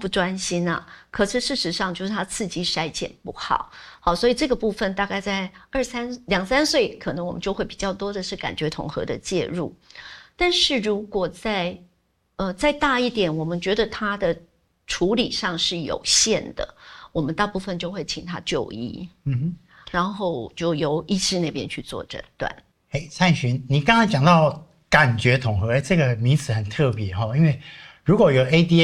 不专心啊，可是事实上就是他刺激筛检不好。好，所以这个部分大概在2、3岁，可能我们就会比较多的是感觉统合的介入。但是如果再大一点，我们觉得他的处理上是有限的，我们大部分就会请他就医，然后就由医师那边去做诊断。 蔡寻，你刚才讲到感觉统合这个名词很特别，因为如果有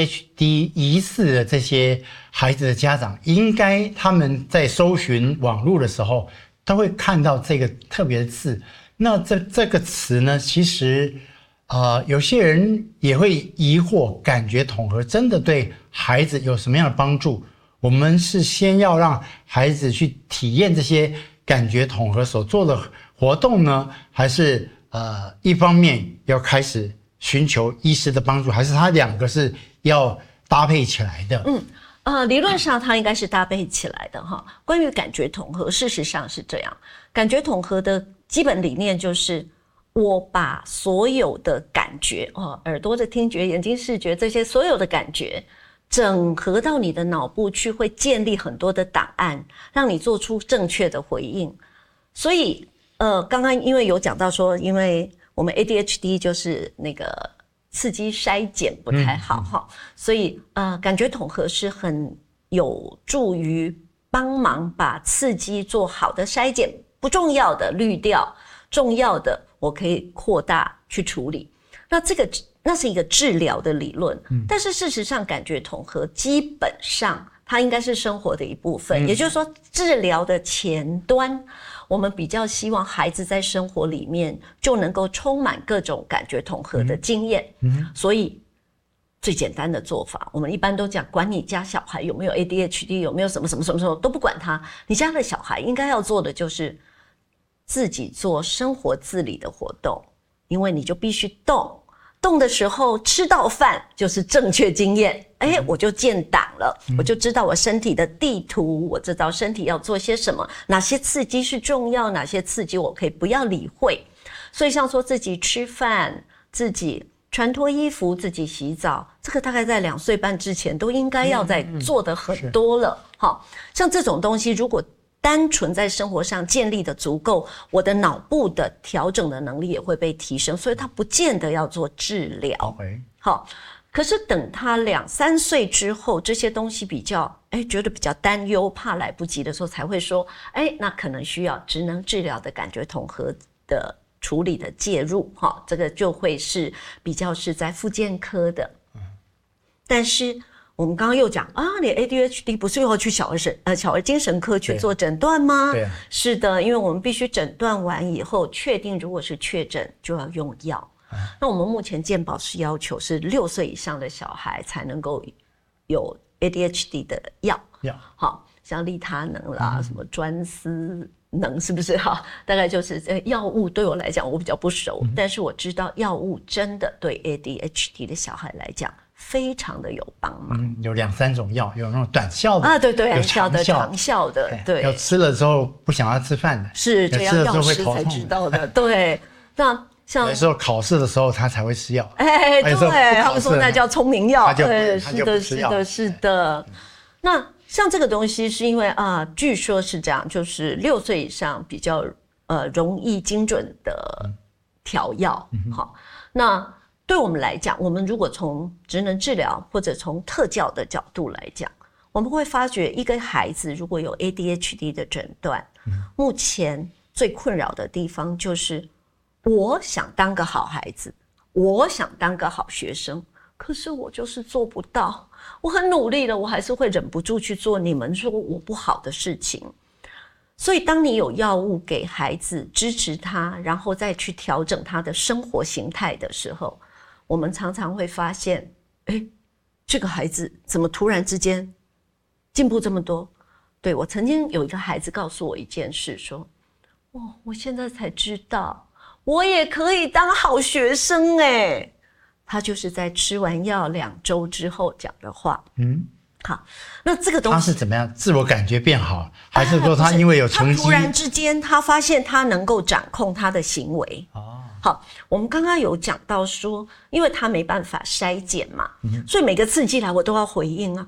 ADHD 疑似的这些孩子的家长，应该他们在搜寻网络的时候都会看到这个特别的字。那这个词呢，其实有些人也会疑惑，感觉统合真的对孩子有什么样的帮助？我们是先要让孩子去体验这些感觉统合所做的活动呢，还是一方面要开始寻求医师的帮助，还是它两个是要搭配起来的？ 理论上它应该是搭配起来的哈。关于感觉统合，事实上是这样，感觉统合的基本理念就是我把所有的感觉耳朵的听觉、眼睛视觉这些所有的感觉整合到你的脑部去，会建立很多的档案，让你做出正确的回应。所以刚刚因为有讲到说，因为我们 ADHD 就是那个刺激筛检不太好所以感觉统合是很有助于帮忙把刺激做好的筛检，不重要的滤掉，重要的我可以扩大去处理。那是一个治疗的理论，但是事实上感觉统合基本上它应该是生活的一部分，也就是说治疗的前端，我们比较希望孩子在生活里面就能够充满各种感觉统合的经验。所以最简单的做法，我们一般都讲，管你家小孩有没有 ADHD， 有没有什么什么什么都不管他，你家的小孩应该要做的就是自己做生活自理的活动，因为你就必须动的时候吃到饭就是正确经验，我就建档了，我就知道我身体的地图，我知道身体要做些什么，哪些刺激是重要，哪些刺激我可以不要理会。所以像说自己吃饭，自己穿脱衣服，自己洗澡，这个大概在2岁半之前都应该要在做的很多了。好，像这种东西如果单纯在生活上建立的足够，我的脑部的调整的能力也会被提升，所以他不见得要做治疗。好，可是等他2、3岁之后，这些东西比较觉得比较担忧，怕来不及的时候，才会说那可能需要职能治疗的感觉统合的处理的介入。这个就会是比较是在复健科的。但是我们刚刚又讲你 ADHD 不是又要去小儿精神科去做诊断吗？对，是的，因为我们必须诊断完以后确定，如果是确诊就要用药。那我们目前健保是要求是6岁以上的小孩才能够有 ADHD 的药，好，像利他能啦，什么专思能，是不是？大概就是药物对我来讲我比较不熟，但是我知道药物真的对 ADHD 的小孩来讲非常的有帮忙。 有2、3种药，有那种短效的对，短效的、长效的，对， 要吃了之后不想要吃饭的， 是这样，药师才知道的。对，那像有时候考试的时候他才会吃药， 对，他们说那叫聪明药，是的。那像这个东西是因为据说是这样，就是6岁以上比较容易精准的调药。好，那对我们来讲，我们如果从职能治疗或者从特教的角度来讲，我们会发觉一个孩子如果有 ADHD 的诊断，目前最困扰的地方就是我想当个好孩子，我想当个好学生，可是我就是做不到，我很努力了，我还是会忍不住去做你们说我不好的事情。所以当你有药物给孩子支持他，然后再去调整他的生活形态的时候，我们常常会发现这个孩子怎么突然之间进步这么多。对，我曾经有一个孩子告诉我一件事，说我现在才知道我也可以当好学生他就是在吃完药2周之后讲的话。好，那这个东西他是怎么样自我感觉变好，还是说他因为有成绩， 他突然之间他发现他能够掌控他的行为。好，我们刚刚有讲到说，因为他没办法筛检嘛，所以每个刺激来我都要回应啊。